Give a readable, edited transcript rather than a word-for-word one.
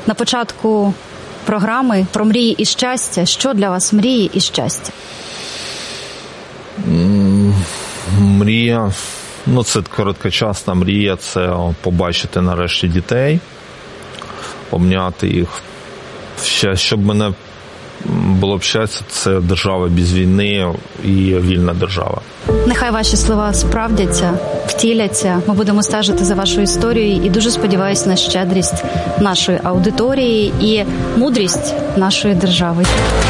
на початку програми про мрії і щастя. Що для вас мрії і щастя? Мрія, це короткочасна мрія, це побачити нарешті дітей, обняти їх. Щоб мене було б щастя, це держава без війни і вільна держава. Нехай ваші слова справдяться, втіляться. Ми будемо стежити за вашою історією і дуже сподіваюся на щедрість нашої аудиторії і мудрість нашої держави.